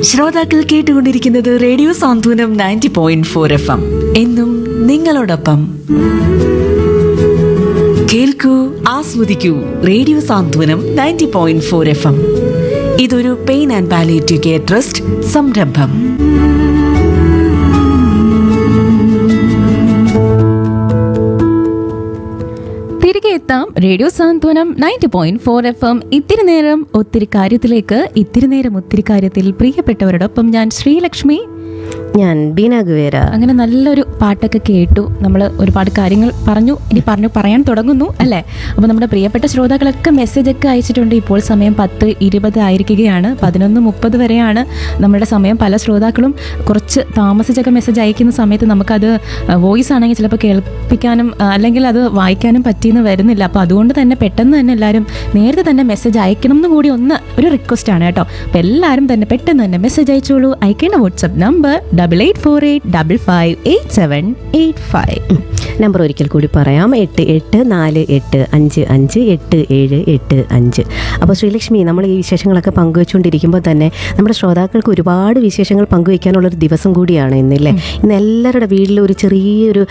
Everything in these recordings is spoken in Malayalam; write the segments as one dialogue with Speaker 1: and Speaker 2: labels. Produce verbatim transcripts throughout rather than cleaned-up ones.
Speaker 1: ശ്രോതാക്കൾ കേട്ടുകൊണ്ടിരിക്കുന്നത് റേഡിയോ സാന്ത്വനം ninety point four F M. എന്നും നിങ്ങളോടൊപ്പം. കേൾക്കൂ, ആസ്വദിക്കൂ. റേഡിയോ സാന്ത്വനം ninety point four F M. ഇതൊരു pain and palliative care trust സംരംഭം.
Speaker 2: തിരികെ എത്താം റേഡിയോ സാന്ത്വനം ninety point four F M. ഇത്തിരി നേരം ഒത്തിരി കാര്യത്തിലേക്ക്. ഇത്തിരി നേരം ഒത്തിരി കാര്യത്തിൽ പ്രിയപ്പെട്ടവരോടൊപ്പം ഞാൻ ശ്രീലക്ഷ്മി,
Speaker 3: ഞാൻ ബീന ഗുവേര.
Speaker 2: അങ്ങനെ നല്ലൊരു പാട്ടൊക്കെ കേട്ടു. നമ്മൾ ഒരുപാട് കാര്യങ്ങൾ പറഞ്ഞു, ഇനി പറഞ്ഞു പറയാൻ തുടങ്ങുന്നു അല്ലേ? അപ്പോൾ നമ്മുടെ പ്രിയപ്പെട്ട ശ്രോതാക്കളൊക്കെ മെസ്സേജൊക്കെ അയച്ചിട്ടുണ്ട്. ഇപ്പോൾ സമയം പത്ത് ഇരുപത് ആയിരിക്കുകയാണ്. പതിനൊന്ന് മുപ്പത് വരെയാണ് നമ്മുടെ സമയം. പല ശ്രോതാക്കളും കുറച്ച് താമസിച്ചൊക്കെ മെസ്സേജ് അയക്കുന്ന സമയത്ത് നമുക്കത് വോയിസ് ആണെങ്കിൽ ചിലപ്പോൾ കേൾപ്പിക്കാനും അല്ലെങ്കിൽ അത് വായിക്കാനും പറ്റിയെന്ന് വരുന്നില്ല. അപ്പോൾ അതുകൊണ്ട് തന്നെ പെട്ടെന്ന് തന്നെ എല്ലാവരും നേരത്തെ തന്നെ മെസ്സേജ് അയക്കണം എന്ന് കൂടി ഒന്ന് ഒരു റിക്വസ്റ്റ് ആണ് കേട്ടോ. അപ്പോൾ എല്ലാവരും തന്നെ പെട്ടെന്ന് തന്നെ മെസ്സേജ് അയച്ചോളൂ. അയക്കേണ്ട WhatsApp number double eight four eight double five eight seven eight five.
Speaker 3: Number ഒരിക്കൽ കൂടി പറയാം, എട്ട് എട്ട് നാല് എട്ട് അഞ്ച് അഞ്ച് എട്ട് ഏഴ് എട്ട് അഞ്ച്. അപ്പോൾ ശ്രീലക്ഷ്മി, നമ്മൾ ഈ വിശേഷങ്ങളൊക്കെ പങ്കുവെച്ചുകൊണ്ടിരിക്കുമ്പോൾ തന്നെ നമ്മുടെ ശ്രോതാക്കൾക്ക് ഒരുപാട് വിശേഷങ്ങൾ പങ്കുവയ്ക്കാനുള്ളൊരു ദിവസം കൂടിയാണ് ഇന്നില്ലേ? ഇന്ന് എല്ലാവരുടെ വീട്ടിലും ഒരു ചെറിയൊരു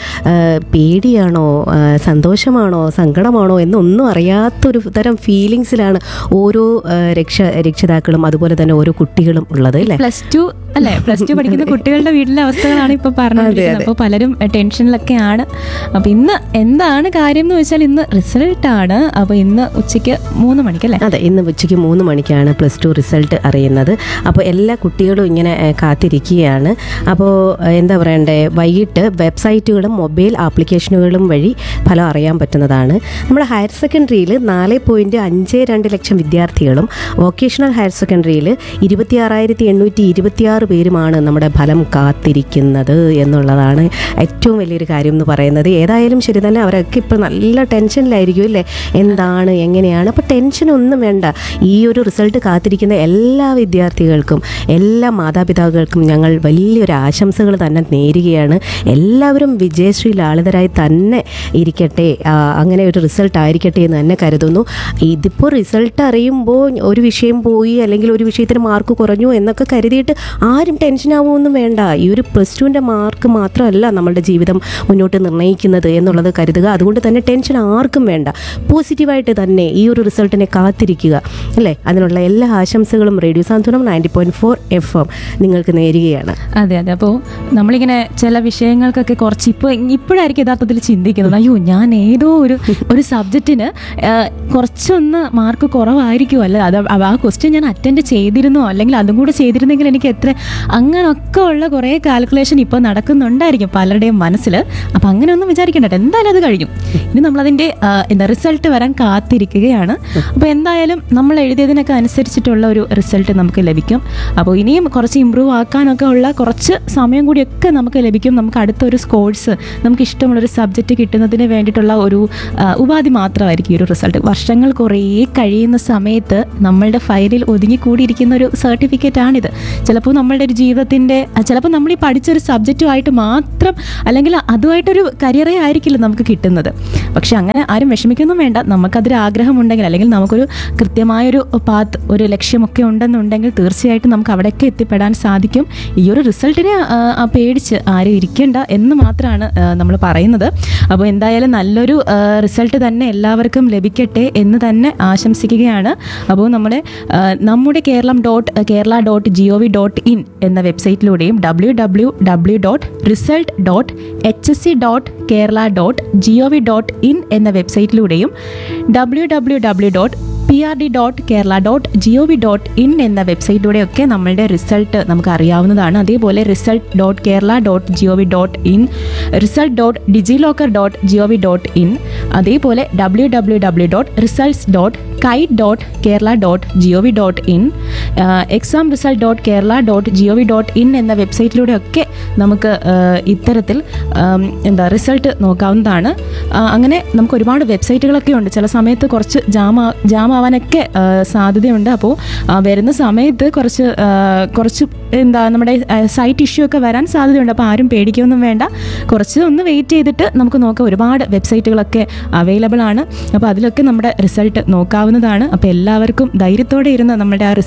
Speaker 3: പേടിയാണോ സന്തോഷമാണോ സങ്കടമാണോ എന്നൊന്നും അറിയാത്തൊരു തരം ഫീലിങ്സിലാണ് ഓരോ രക്ഷ രക്ഷിതാക്കളും അതുപോലെ തന്നെ ഓരോ കുട്ടികളും ഉള്ളത് അല്ലേ?
Speaker 2: പ്ലസ് ടു അല്ലേ പ്ലസ് ടു പഠിക്കുന്ന കുട്ടികളുടെ വീട്ടിലെ അവസ്ഥകളാണ് ഇപ്പൊ പറഞ്ഞത്. അപ്പോൾ പലരും ടെൻഷനിലൊക്കെയാണ്. അപ്പൊ ഇന്ന് എന്താണ് കാര്യം എന്ന് വെച്ചാൽ ഇന്ന് റിസൾട്ട് ആണ്. അപ്പൊ ഇന്ന് ഉച്ചയ്ക്ക് മൂന്ന് മണിക്കല്ലേ?
Speaker 3: അതെ, ഇന്ന് ഉച്ചയ്ക്ക് മൂന്ന് മണിക്കാണ് പ്ലസ് ടു റിസൾട്ട് അറിയുന്നത്. അപ്പോൾ എല്ലാ കുട്ടികളും ഇങ്ങനെ കാത്തിരിക്കുകയാണ്. അപ്പോൾ എന്താ പറയണ്ടേ, വൈകിട്ട് വെബ്സൈറ്റുകളും മൊബൈൽ ആപ്ലിക്കേഷനുകളും വഴി ഫലം അറിയാൻ പറ്റുന്നതാണ്. നമ്മുടെ ഹയർ സെക്കൻഡറിയിൽ നാല് പോയിന്റ് അഞ്ച് രണ്ട് ലക്ഷം വിദ്യാർത്ഥികളും വൊക്കേഷണൽ ഹയർ സെക്കൻഡറിയിൽ ഇരുപത്തി ആറായിരത്തി എണ്ണൂറ്റി ഇരുപത്തിയാറ് പേരുമാണ് നമ്മുടെ ഫലം കാത്തിരിക്കുന്നത് എന്നുള്ളതാണ് ഏറ്റവും വലിയൊരു കാര്യം എന്ന് പറയുന്നത്. ഏതായാലും ശരി തന്നെ, അവരൊക്കെ ഇപ്പോൾ നല്ല ടെൻഷനിലായിരിക്കും അല്ലേ? എന്താണ് എങ്ങനെയാണ്? അപ്പോൾ ടെൻഷനൊന്നും വേണ്ട. ഈ ഒരു റിസൾട്ട് കാത്തിരിക്കുന്ന എല്ലാ വിദ്യാർത്ഥികൾക്കും എല്ലാ മാതാപിതാക്കൾക്കും ഞങ്ങൾ വലിയൊരു ആശംസകൾ തന്നെ നേരുകയാണ്. എല്ലാവരും വിജയശ്രീ ലാളിതരായി തന്നെ ഇരിക്കട്ടെ, അങ്ങനെ ഒരു റിസൾട്ട് ആയിരിക്കട്ടെ എന്ന് തന്നെ കരുതുന്നു. ഇതിപ്പോൾ റിസൾട്ട് അറിയുമ്പോൾ ഒരു വിഷയം പോയി അല്ലെങ്കിൽ ഒരു വിഷയത്തിന് മാർക്ക് കുറഞ്ഞു എന്നൊക്കെ കരുതിയിട്ട് ആരും ടെൻഷനാവുമൊന്നും വേണ്ട. ഈ ഒരു പ്ലസ് ടുവിൻ്റെ മാർക്ക് മാത്രമല്ല നമ്മളുടെ ജീവിതം മുന്നോട്ട് നിർണ്ണയിക്കുന്നത് എന്നുള്ളത് കരുതുക. അതുകൊണ്ട് തന്നെ ടെൻഷൻ ആർക്കും വേണ്ട. പോസിറ്റീവായിട്ട് തന്നെ ഈ ഒരു റിസൾട്ടിനെ കാത്തിരിക്കുക അല്ലേ? അതിനുള്ള എല്ലാ ആശംസകളും റേഡിയോ സാന്ത്വനം ninety point four F M നിങ്ങൾക്ക് നേരുകയാണ്.
Speaker 2: അതെ അതെ. അപ്പോൾ നമ്മളിങ്ങനെ ചില വിഷയങ്ങൾക്കൊക്കെ കുറച്ച് ഇപ്പോൾ ഇപ്പോഴായിരിക്കും യഥാർത്ഥത്തിൽ ചിന്തിക്കുന്നത്, അയ്യോ ഞാൻ ഏതോ ഒരു ഒരു സബ്ജക്റ്റിന് കുറച്ചൊന്ന് മാർക്ക് കുറവായിരിക്കും അല്ലേ, അത് ആ ക്വസ്റ്റ്യൻ ഞാൻ അറ്റൻഡ് ചെയ്തിരുന്നോ അല്ലെങ്കിൽ അതും കൂടെ ചെയ്തിരുന്നെങ്കിൽ എനിക്ക് എത്ര, അങ്ങനൊക്കെ ഉള്ള കുറേ കാൽക്കുലേഷൻ ഇപ്പോൾ നടക്കുന്നുണ്ടായിരിക്കും പലരുടെയും മനസ്സിൽ. അപ്പം അങ്ങനെ ഒന്നും വിചാരിക്കേണ്ട, എന്തായാലും അത് കഴിഞ്ഞു. ഇനി നമ്മളതിൻ്റെ എന്താ റിസൾട്ട് വരാൻ കാത്തിരിക്കുകയാണ്. അപ്പോൾ എന്തായാലും നമ്മൾ എഴുതിയതിനൊക്കെ അനുസരിച്ചിട്ടുള്ള ഒരു റിസൾട്ട് നമുക്ക് ലഭിക്കും. അപ്പോൾ ഇനിയും കുറച്ച് ഇമ്പ്രൂവ് ആക്കാനൊക്കെ ഉള്ള കുറച്ച് സമയം കൂടിയൊക്കെ നമുക്ക് ലഭിക്കും. നമുക്ക് അടുത്തൊരു കോഴ്സ്, നമുക്ക് ഇഷ്ടമുള്ളൊരു സബ്ജക്റ്റ് കിട്ടുന്നതിന് വേണ്ടിയിട്ടുള്ള ഒരു ഉപാധി മാത്രമായിരിക്കും ഈ ഒരു റിസൾട്ട്. വർഷങ്ങൾ കുറേ കഴിയുന്ന സമയത്ത് നമ്മളുടെ ഫയലിൽ ഒതുങ്ങിക്കൂടിയിരിക്കുന്ന ഒരു സർട്ടിഫിക്കറ്റ് ആണിത്. ചിലപ്പോൾ നമ്മളുടെ ഒരു ജീവിതത്തിൻ്റെ, ചിലപ്പോൾ നമ്മൾ ഈ പഠിച്ചൊരു സബ്ജക്റ്റുമായിട്ട് മാത്രം അല്ലെങ്കിൽ അതുമായിട്ടൊരു കരിയറേ ആയിരിക്കില്ല നമുക്ക് കിട്ടുന്നത്. പക്ഷെ അങ്ങനെ ആരും വിഷമിക്കൊന്നും വേണ്ട. നമുക്കതൊരു ആഗ്രഹമുണ്ടെങ്കിൽ അല്ലെങ്കിൽ നമുക്കൊരു കൃത്യമായൊരു പാത്ത്, ഒരു ലക്ഷ്യമൊക്കെ ഉണ്ടെന്നുണ്ടെങ്കിൽ തീർച്ചയായിട്ടും നമുക്ക് അവിടെയൊക്കെ എത്തിപ്പെടാൻ സാധിക്കും. ഈ ഒരു റിസൾട്ടിനെ പേടിച്ച് ആരും ഇരിക്കേണ്ട എന്ന് മാത്രമാണ് നമ്മൾ പറയുന്നത്. അപ്പോൾ എന്തായാലും നല്ലൊരു റിസൾട്ട് തന്നെ എല്ലാവർക്കും ലഭിക്കട്ടെ എന്ന് തന്നെ ആശംസിക്കുകയാണ്. അപ്പോൾ നമ്മുടെ നമ്മുടെ Keralam dot Kerala dot G O V dot in എന്ന വെബ്സൈറ്റിലൂടെയും W W W dot result dot H S C dot Kerala dot G O V dot in എന്ന വെബ്സൈറ്റിലൂടെയും W W W dot P R D dot Kerala dot G O V dot in എന്ന വെബ്സൈറ്റിലൂടെയൊക്കെ നമ്മളുടെ റിസൾട്ട് നമുക്ക് അറിയാവുന്നതാണ്. അതേപോലെ result dot Kerala dot G O V dot in, result dot digi locker dot G O V dot in, അതേപോലെ W W W dot results dot KITE dot Kerala dot G O V dot in, exam result dot Kerala dot G O V dot in എന്ന വെബ്സൈറ്റിലൂടെയൊക്കെ നമുക്ക് ഇത്തരത്തിൽ എന്താ റിസൾട്ട് നോക്കാവുന്നതാണ്. അങ്ങനെ നമുക്ക് ഒരുപാട് വെബ്സൈറ്റുകളൊക്കെ ഉണ്ട്. ചില സമയത്ത് കുറച്ച് ജാമാ ജാം ആവാനൊക്കെ സാധ്യതയുണ്ട്. അപ്പോൾ വരുന്ന സമയത്ത് കുറച്ച് കുറച്ച് എന്താ നമ്മുടെ സൈറ്റ് ഇഷ്യൂ ഒക്കെ വരാൻ സാധ്യതയുണ്ട്. അപ്പോൾ ആരും പേടിക്കൊന്നും വേണ്ട. കുറച്ച് ഒന്ന് വെയിറ്റ് ചെയ്തിട്ട് നമുക്ക് നോക്കാം. ഒരുപാട് വെബ്സൈറ്റുകളൊക്കെ അവൈലബിൾ ആണ്. അപ്പോൾ അതിലൊക്കെ നമ്മുടെ റിസൾട്ട് നോക്കാവുന്നതാണ്. അപ്പോൾ എല്ലാവർക്കും ധൈര്യത്തോടെ ഇരുന്ന് നമ്മുടെ ആ റിസൾട്ട് കാണാൻ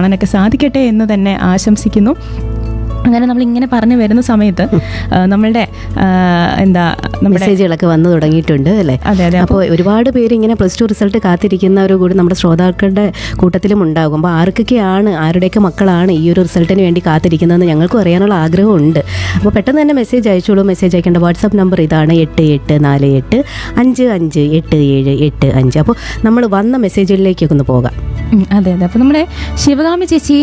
Speaker 2: കാണാനൊക്കെ സാധിക്കട്ടെ എന്ന് തന്നെ ആശംസിക്കുന്നു. അങ്ങനെ നമ്മളിങ്ങനെ പറഞ്ഞു വരുന്ന സമയത്ത് നമ്മളുടെ എന്താ
Speaker 3: മെസ്സേജുകളൊക്കെ വന്നു തുടങ്ങിയിട്ടുണ്ട് അല്ലേ?
Speaker 2: അതെ അതെ.
Speaker 3: അപ്പോൾ ഒരുപാട് പേര് ഇങ്ങനെ പ്ലസ് ടു റിസൾട്ട് കാത്തിരിക്കുന്നവർ കൂടി നമ്മുടെ ശ്രോതാക്കളുടെ കൂട്ടത്തിലും ഉണ്ടാകും. അപ്പോൾ ആർക്കൊക്കെയാണ്, ആരുടെയൊക്കെ മക്കളാണ് ഈ ഒരു റിസൾട്ടിന് വേണ്ടി കാത്തിരിക്കുന്നതെന്ന് ഞങ്ങൾക്കും അറിയാനുള്ള ആഗ്രഹമുണ്ട്. അപ്പോൾ പെട്ടെന്ന് തന്നെ മെസ്സേജ് അയച്ചോളൂ. മെസ്സേജ് അയക്കേണ്ട വാട്സാപ്പ് നമ്പർ ഇതാണ് എട്ട് എട്ട് നാല് എട്ട് അഞ്ച് അഞ്ച് എട്ട് ഏഴ് എട്ട് അഞ്ച്. അപ്പോൾ നമ്മൾ വന്ന മെസ്സേജുകളിലേക്കൊക്കെ ഒന്ന് പോകാം.
Speaker 2: അതെ അതെ. അപ്പോൾ നമ്മുടെ ശിവകാമി ചേച്ചി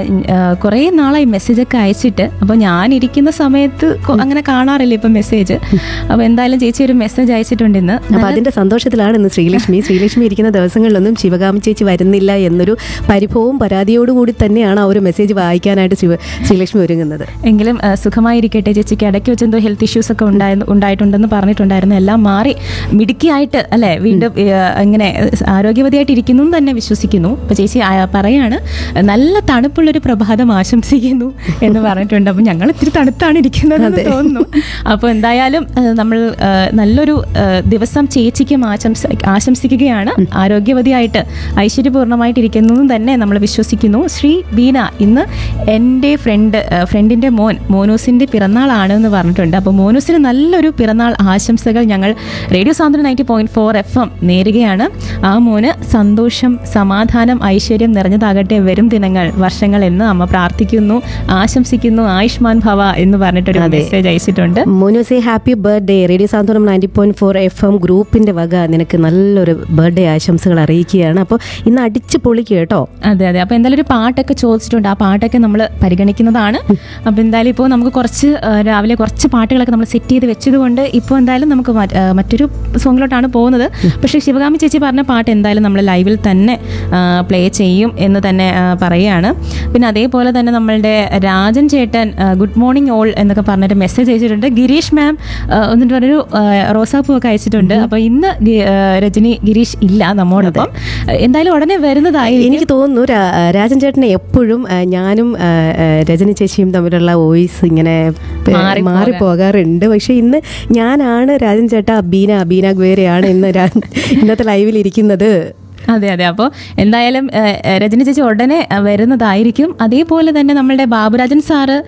Speaker 2: കുറേ നാളായി മെസ്സേജൊക്കെ അയച്ചിട്ട്, അപ്പോൾ ഞാനിരിക്കുന്ന സമയത്ത് അങ്ങനെ കാണാറില്ല ഇപ്പം മെസ്സേജ്. അപ്പോൾ എന്തായാലും ചേച്ചി ഒരു മെസ്സേജ് അയച്ചിട്ടുണ്ട് ഇന്ന്.
Speaker 3: അപ്പോൾ അതിൻ്റെ സന്തോഷത്തിലാണ് ഇന്ന് ശ്രീലക്ഷ്മി ശ്രീലക്ഷ്മി ഇരിക്കുന്ന ദിവസങ്ങളിലൊന്നും ശിവകാമി ചേച്ചി വരുന്നില്ല എന്നൊരു പരിഭവവും പരാതിയോടുകൂടി തന്നെയാണ് ആ ഒരു മെസ്സേജ് വായിക്കാനായിട്ട് ശിവ ശ്രീലക്ഷ്മി ഒരുങ്ങുന്നത്.
Speaker 2: എങ്കിലും സുഖമായിരിക്കട്ടെ. ചേച്ചിക്ക് ഇടയ്ക്ക് വെച്ച് എന്തോ ഹെൽത്ത് ഇഷ്യൂസ് ഒക്കെ ഉണ്ടായിരുന്നു ഉണ്ടായിട്ടുണ്ടെന്ന് പറഞ്ഞിട്ടുണ്ടായിരുന്നു. എല്ലാം മാറി മിടുക്കിയായിട്ട് അല്ലേ വീണ്ടും ഇങ്ങനെ ആരോഗ്യവതിയായിട്ട് ഇരിക്കുന്നു എന്ന് തന്നെ വിശ്വസിക്കുന്നു. അപ്പോൾ ചേച്ചി പറയാണ് നല്ല തണുപ്പുള്ളൊരു പ്രഭാതം ആശംസിക്കുന്നു എന്ന് പറഞ്ഞിട്ടുണ്ട്. അപ്പം ഞങ്ങൾ ഇത്തിരി തണുത്താണ് ഇരിക്കുന്നതെന്ന് തോന്നുന്നു. അപ്പോൾ എന്തായാലും നമ്മൾ നല്ലൊരു ദിവസം ചേച്ചിക്കും ആശംസ ആശംസിക്കുകയാണ്. ആരോഗ്യവതിയായിട്ട് ഐശ്വര്യപൂർണ്ണമായിട്ട് ഇരിക്കുന്നു എന്ന് തന്നെ നമ്മൾ വിശ്വസിക്കുന്നു. ശ്രീ ബീന, ഇന്ന് എൻ്റെ ഫ്രണ്ട് ഫ്രണ്ടിൻ്റെ മോൻ മോനൂസിൻ്റെ പിറന്നാളാണ് എന്ന് പറഞ്ഞിട്ടുണ്ട്. അപ്പോൾ മോനൂസിന് നല്ലൊരു പിറന്നാൾ ആശംസകൾ ഞങ്ങൾ റേഡിയോ സാന്ത്വനം ninety point four F M നേരുകയാണ്. ആ മോന് സന്തോഷം, സമാധാനം, ഐശ്വര്യം നിറഞ്ഞതാകട്ടെ വരും ദിനങ്ങൾ, വർഷങ്ങൾ എന്ന് അമ്മ പ്രാർത്ഥിക്കുന്നു, ആശംസിക്കുന്നു. ആയുഷ്മാൻ ഭവ എന്ന് പറഞ്ഞിട്ടൊരു മെസ്സേജ് അയച്ചിട്ടുണ്ട്.
Speaker 3: മോനൂസേ ഹാപ്പി ബർത്ത്ഡേ. റേഡിയോ സാന്ത്വനം ninety point four F M ഗ്രൂപ്പിന്റെ വക നിനക്ക് നല്ലൊരു ബർത്ത്ഡേ ആശംസകൾ അറിയിക്കുകയാണ്. അപ്പോൾ ഇന്ന് അടിച്ച് പൊളിക്കുക കേട്ടോ.
Speaker 2: അതെ അതെ. അപ്പോൾ എന്തായാലും ഒരു പാട്ടൊക്കെ ചോദിച്ചിട്ടുണ്ട്. ആ പാട്ടൊക്കെ നമ്മൾ പരിഗണിക്കുന്നതാണ്. അപ്പോൾ എന്തായാലും ഇപ്പോൾ നമുക്ക് കുറച്ച് രാവിലെ കുറച്ച് പാട്ടുകളൊക്കെ നമ്മൾ സെറ്റ് ചെയ്ത് വെച്ചതുകൊണ്ട് ഇപ്പോൾ എന്തായാലും നമുക്ക് മറ്റൊരു സോങ്ങിലോട്ടാണ് പോകുന്നത്. പക്ഷേ ശിവകാമി ചേച്ചി പറഞ്ഞ പാട്ട് എന്തായാലും നമ്മൾ ലൈവിൽ തന്നെ പ്ലേ ചെയ്യും എന്ന് തന്നെ പറയുകയാണ്. പിന്നെ അതേപോലെ തന്നെ നമ്മളുടെ രാജൻ ചേട്ടൻ ഗുഡ് മോർണിംഗ് ഓൾ എന്നൊക്കെ പറഞ്ഞിട്ട് മെസ്സേജ് അയച്ചിട്ടുണ്ട്. ഗിരീഷ് മാം എന്നിട്ട് പറഞ്ഞൊരു റോസാപ്പൂ ഒക്കെ അയച്ചിട്ടുണ്ട്. അപ്പോൾ ഇന്ന് രജനി ഗിരീഷ് ഇല്ല നമ്മോടൊപ്പം. എന്തായാലും ഉടനെ വരുന്നതായി
Speaker 3: എനിക്ക് തോന്നുന്നു. രാജൻ ചേട്ടനെ എപ്പോഴും ഞാനും രജനി ചേച്ചിയും തമ്മിലുള്ള വോയിസ് ഇങ്ങനെ മാറിപ്പോകാറുണ്ട്. പക്ഷെ ഇന്ന് ഞാനാണ് രാജൻ ചേട്ട ബീന ബീന ഗ്വേരയാണ് ഇന്ന് ഇന്നത്തെ ലൈവിൽ ഇരിക്കുന്നത്.
Speaker 2: അതെ അതെ. അപ്പോൾ എന്തായാലും രജനി ചേച്ചി ഉടനെ വരുന്നതായിരിക്കും. അതേപോലെ തന്നെ നമ്മളുടെ ബാബുരാജൻ സാറ്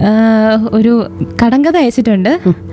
Speaker 2: ഒരു കടങ്കഥ അയച്ചിട്ടുണ്ട്.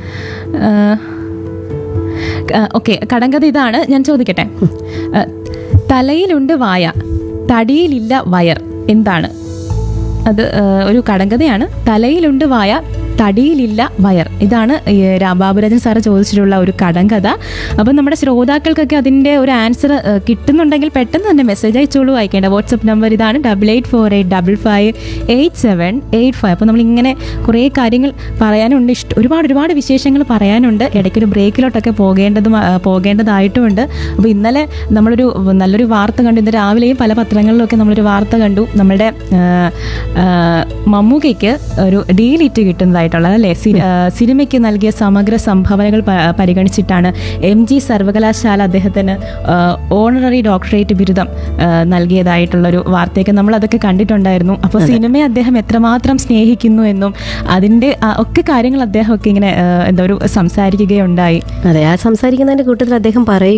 Speaker 2: ഓക്കെ, കടങ്കഥ ഇതാണ്, ഞാൻ ചോദിക്കട്ടെ. തലയിലുണ്ട് വായ, തടിയിലില്ല വയർ, എന്താണ് അത്? ഒരു കടങ്കഥയാണ്. തലയിലുണ്ട് വായ, തടിയിലില്ല വയർ. ഇതാണ് ബാബുരാജൻ സാറ് ചോദിച്ചിട്ടുള്ള ഒരു കടങ്കഥ. അപ്പം നമ്മുടെ ശ്രോതാക്കൾക്കൊക്കെ അതിൻ്റെ ഒരു ആൻസർ കിട്ടുന്നുണ്ടെങ്കിൽ പെട്ടെന്ന് തന്നെ മെസ്സേജ് അയച്ചോളൂ. അയക്കേണ്ട വാട്സപ്പ് നമ്പർ ഇതാണ് double eight four eight double five eight seven eight five. അപ്പോൾ നമ്മളിങ്ങനെ കുറേ കാര്യങ്ങൾ പറയാനുണ്ട്. ഇഷ്ടം ഒരുപാട് ഒരുപാട് വിശേഷങ്ങൾ പറയാനുണ്ട്. ഇടയ്ക്കൊരു ബ്രേക്കിലോട്ടൊക്കെ പോകേണ്ടതും പോകേണ്ടതായിട്ടുമുണ്ട്. അപ്പോൾ ഇന്നലെ നമ്മളൊരു നല്ലൊരു വാർത്ത കണ്ടു. ഇന്ന് രാവിലെയും പല പത്രങ്ങളിലൊക്കെ നമ്മളൊരു വാർത്ത കണ്ടു. നമ്മുടെ മമ്മൂക്കയ്ക്ക് ഒരു ഡീലിറ്റ് കിട്ടുന്നതായിട്ടുള്ളത് അല്ലേ? സിനിമയ്ക്ക് നൽകിയ സമഗ്ര സംഭാവനകൾ പരിഗണിച്ചിട്ടാണ് എം ജി സർവകലാശാല അദ്ദേഹത്തിന് ഓണററി ഡോക്ടറേറ്റ് ബിരുദം നൽകിയതായിട്ടുള്ളൊരു വാർത്തയൊക്കെ നമ്മൾ അതൊക്കെ കണ്ടിട്ടുണ്ടായിരുന്നു. അപ്പോൾ സിനിമയെ അദ്ദേഹം എത്രമാത്രം സ്നേഹിക്കുന്നു എന്നും അതിൻ്റെ ഒക്കെ കാര്യങ്ങൾ അദ്ദേഹമൊക്കെ ഇങ്ങനെ എന്താ ഒരു സംസാരിക്കുകയുണ്ടായി.
Speaker 3: അതെ, ആ സംസാരിക്കുന്നതിൻ്റെ കൂട്ടത്തിൽ അദ്ദേഹം പറയും